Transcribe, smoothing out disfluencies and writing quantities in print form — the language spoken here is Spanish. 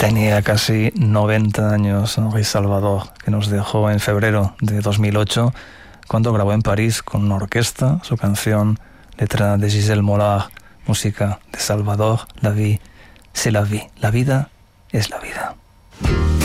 Tenía casi 90 años Henri Salvador, que nos dejó en febrero de 2008, cuando grabó en París con una orquesta su canción, letra de Gisèle Mollard, música de Salvador. La vie, c'est la vie. La vida es la vida.